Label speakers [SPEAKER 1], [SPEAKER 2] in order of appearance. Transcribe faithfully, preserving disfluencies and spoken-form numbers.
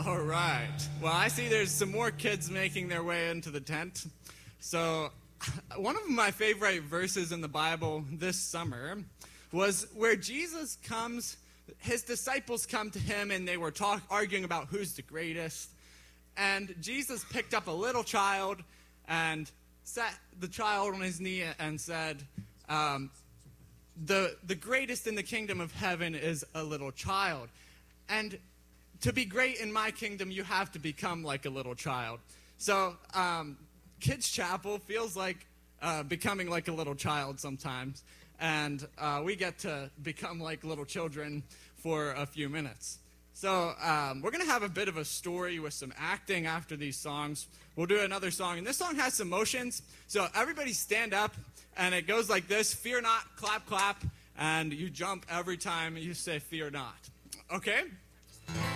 [SPEAKER 1] All right. Well, I see there's some more kids making their way into the tent. So, one of my favorite verses in the Bible this summer was where Jesus comes, his disciples come to him, and they were talk, arguing about who's the greatest. And Jesus picked up a little child and sat the child on his knee and said, um, the, the greatest in the kingdom of heaven is a little child. And to be great in my kingdom, you have to become like a little child. So, um, Kids Chapel feels like uh, becoming like a little child sometimes. And uh, we get to become like little children for a few minutes. So um, we're going to have a bit of a story with some acting after these songs. We'll do another song. And this song has some motions. So everybody stand up. And it goes like this. Fear not, clap, clap. And you jump every time you say fear not. Okay?